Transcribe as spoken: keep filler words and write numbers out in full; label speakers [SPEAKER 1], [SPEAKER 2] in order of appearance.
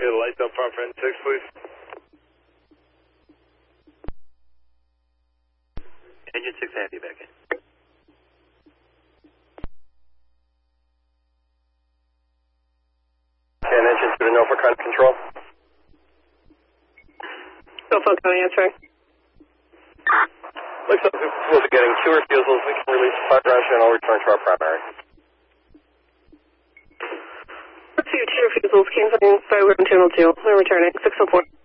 [SPEAKER 1] Okay, lights up front for N six, please. Engine six, have you back in. And engine two to Norfolk County Control.
[SPEAKER 2] Norfolk County answering.
[SPEAKER 1] Looks like we'll be getting two refusals. We can release five ground channel, return to our primary.
[SPEAKER 2] Two, two refusals, canceling five ground channel two. We're returning, six oh four.